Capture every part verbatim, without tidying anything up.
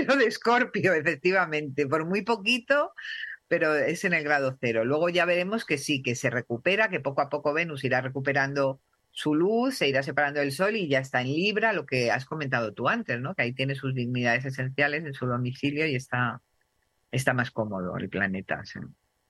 cero de Escorpio, efectivamente, por muy poquito, pero es en el grado cero. Luego ya veremos que sí, que se recupera, que poco a poco Venus irá recuperando su luz, se irá separando del Sol y ya está en Libra, lo que has comentado tú antes, ¿no? Que ahí tiene sus dignidades esenciales en su domicilio y está, está más cómodo el planeta. Sí.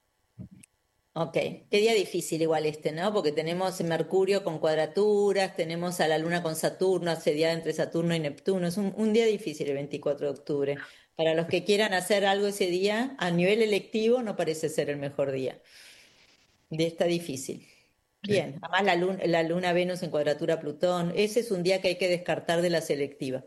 Ok, qué día difícil igual este, ¿no? Porque tenemos Mercurio con cuadraturas, tenemos a la Luna con Saturno, asediada entre Saturno y Neptuno. Es un, un día difícil el veinticuatro de octubre. Para los que quieran hacer algo ese día, a nivel electivo no parece ser el mejor día. De está difícil. Sí. Bien, además la luna, la luna Venus en cuadratura Plutón, ese es un día que hay que descartar de la selectiva.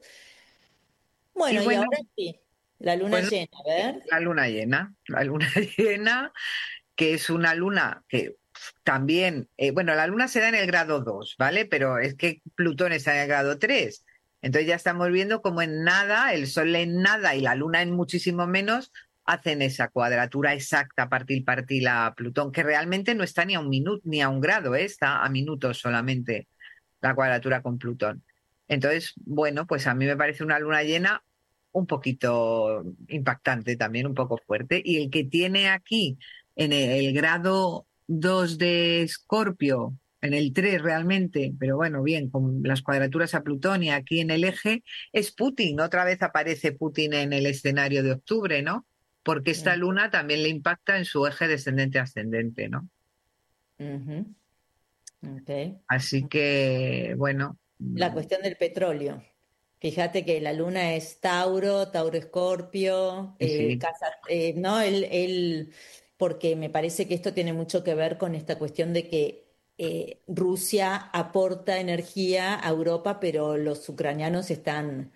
Y Bueno, y bueno, ahora sí, la luna pues llena, a ver. la luna llena, la luna llena, que es una luna que también, eh, bueno, la luna se da en el grado dos, ¿vale? Pero es que Plutón está en el grado tres. Entonces ya estamos viendo como en nada, el Sol en nada y la luna en muchísimo menos hacen esa cuadratura exacta, partil partil a Plutón, que realmente no está ni a un minuto, ni a un grado, ¿eh? Está a minutos solamente la cuadratura con Plutón. Entonces, bueno, pues a mí me parece una luna llena un poquito impactante también, un poco fuerte. Y el que tiene aquí en el, el grado dos de Escorpio, en el tres realmente, pero bueno, bien, con las cuadraturas a Plutón y aquí en el eje, es Putin. Otra vez aparece Putin en el escenario de octubre, ¿no? Porque esta Mm, luna también le impacta en su eje descendente-ascendente, ¿no? ujú, ok. Así que, bueno, La mm, cuestión del petróleo. Fíjate que la luna es Tauro, Tauro Escorpio, sí, eh, sí. casa, eh, ¿no? Él, él- porque me parece que esto tiene mucho que ver con esta cuestión de que eh, Rusia aporta energía a Europa, pero los ucranianos están,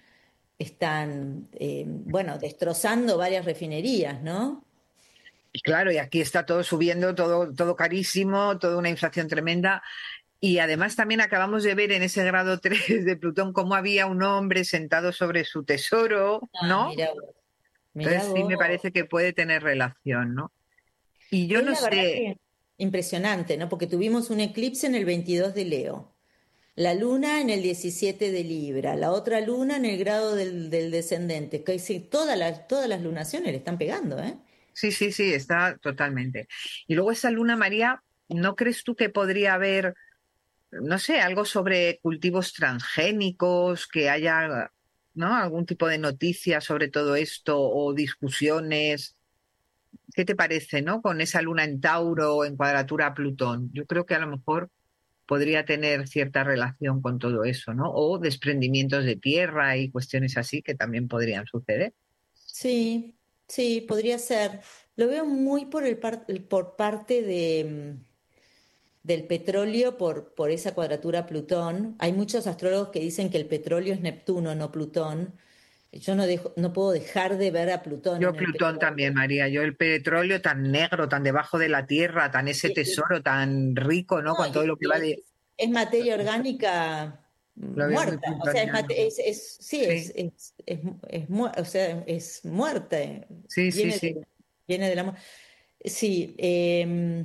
están eh, bueno, destrozando varias refinerías, ¿no? Y claro, y aquí está todo subiendo, todo, todo carísimo, toda una inflación tremenda. Y además también acabamos de ver en ese grado tres de Plutón cómo había un hombre sentado sobre su tesoro, Ah, ¿no? mira vos, mira Entonces sí me vos. parece que puede tener relación, ¿no? Y yo Es no la verdad sé, que impresionante, ¿no? Porque tuvimos un eclipse en el veintidós de Leo. La luna en el diecisiete de Libra, la otra luna en el grado del, del descendente. Que sí, todas las, todas las lunaciones le están pegando, ¿eh? sí, sí, sí, está totalmente. Y luego esa luna María, ¿no crees tú que podría haber, no sé, algo sobre cultivos transgénicos, que haya, ¿no? Algún tipo de noticia sobre todo esto o discusiones? ¿Qué te parece, no? Con esa luna en Tauro en cuadratura a Plutón. Yo creo que a lo mejor podría tener cierta relación con todo eso, ¿no? O desprendimientos de tierra y cuestiones así que también podrían suceder. Sí, sí, podría ser. Lo veo muy por el par- por parte de, mm, del petróleo, por, por esa cuadratura Plutón. Hay muchos astrólogos que dicen que el petróleo es Neptuno, no Plutón. Yo no dejo, no puedo dejar de ver a Plutón Yo en el Plutón también, petróleo. María. Yo el petróleo tan negro, tan debajo de la tierra, tan ese Y, y- tesoro tan rico, ¿no? no, Con todo y- lo que y vale, es, es materia orgánica lo veo muy muerta, o sea, es, plutoniano. mate- es, es- sí, es, Sí, es, es, es mu- o sea, es muerta, sí, sí, viene sí. de, viene de la muerte. Sí, em,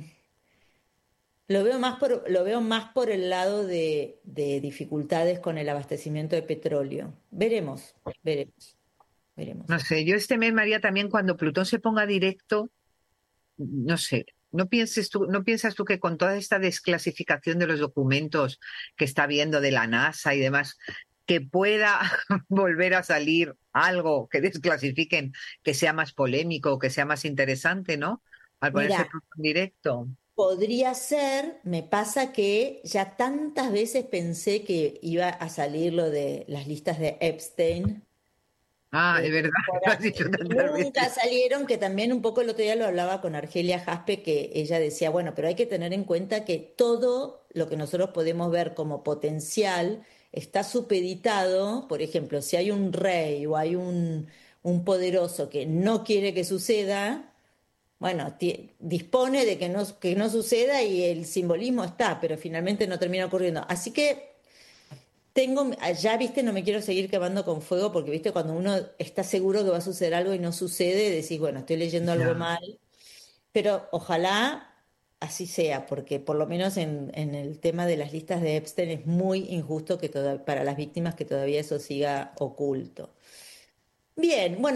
lo veo más por, lo veo más por el lado de, de dificultades con el abastecimiento de petróleo. Veremos, veremos, No veremos. sé, yo este mes, María, también cuando Plutón se ponga directo, no sé, no pienses tú, no piensas tú que con toda esta desclasificación de los documentos que está viendo de la NASA y demás, que pueda volver a salir algo que desclasifiquen, que sea más polémico, que sea más interesante, ¿no? Al ponerse Mira, Plutón directo. podría ser, me pasa que ya tantas veces pensé que iba a salir lo de las listas de Epstein, Ah, es eh, verdad, por lo has a- dicho y tantas nunca veces. salieron, que también un poco el otro día lo hablaba con Argelia Jaspe, que ella decía, bueno, pero hay que tener en cuenta que todo lo que nosotros podemos ver como potencial está supeditado, por ejemplo, si hay un rey o hay un, un poderoso que no quiere que suceda, bueno, ti- dispone de que no, que no suceda y el simbolismo está, pero finalmente no termina ocurriendo. Así que tengo, ya viste, no me quiero seguir quemando con fuego porque viste, cuando uno está seguro que va a suceder algo y no sucede, decís, bueno, estoy leyendo algo Ya. mal, pero ojalá así sea, porque por lo menos en, en el tema de las listas de Epstein es muy injusto que toda- para las víctimas que todavía eso siga oculto. Bien, bueno.